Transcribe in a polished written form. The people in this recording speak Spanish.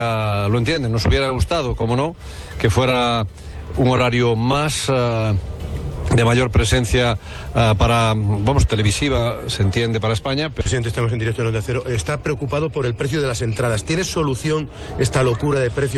Lo entienden, nos hubiera gustado, como no, que fuera un horario más de mayor presencia televisiva, se entiende, para España. Presidente, estamos en directo en Onda Cero. Está preocupado por el precio de las entradas. ¿Tiene solución esta locura de precios?